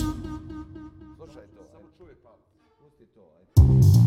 Slušaj to. Samo čovjek pamti. Pusti to, ajde.